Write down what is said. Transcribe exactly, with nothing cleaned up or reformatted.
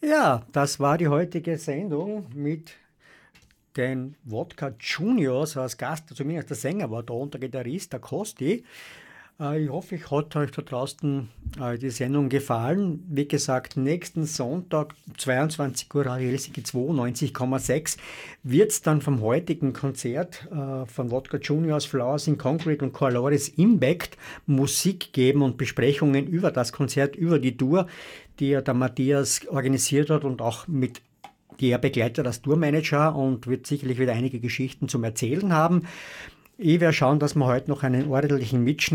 Ja, das war die heutige Sendung mit den Wodka Juniors als Gast, zumindest der Sänger war da und der Gitarrist, der Kosti. Äh, Ich hoffe, ich hat euch da draußen äh, die Sendung gefallen. Wie gesagt, nächsten Sonntag, zweiundzwanzig Uhr, Radio Helsinki zweiundneunzig Komma sechs, wird es dann vom heutigen Konzert äh, von Wodka Juniors, Flowers in Concrete und Coloris Impact Musik geben und Besprechungen über das Konzert, über die Tour, die ja der Matthias organisiert hat und auch mit die er begleitet als Tourmanager und wird sicherlich wieder einige Geschichten zum Erzählen haben. Ich werde schauen, dass wir heute noch einen ordentlichen Mitschnitt